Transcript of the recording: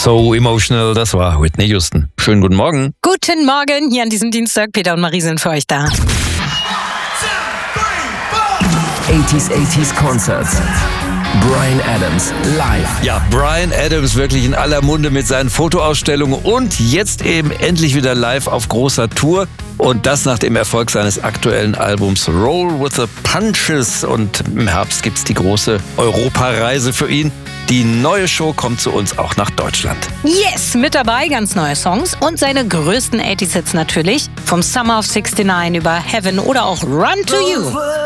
So Emotional, das war Whitney Houston. Schönen guten Morgen. Guten Morgen, hier an diesem Dienstag. Peter und Marie sind für euch da. 80s Concerts. Bryan Adams live. Ja, Bryan Adams wirklich in aller Munde mit seinen Fotoausstellungen und jetzt eben endlich wieder live auf großer Tour. Und das nach dem Erfolg seines aktuellen Albums Roll with the Punches. Und im Herbst gibt's die große Europareise für ihn. Die neue Show kommt zu uns auch nach Deutschland. Yes, mit dabei ganz neue Songs und seine größten 80s-Hits natürlich. Vom Summer of '69 über Heaven oder auch Run to You.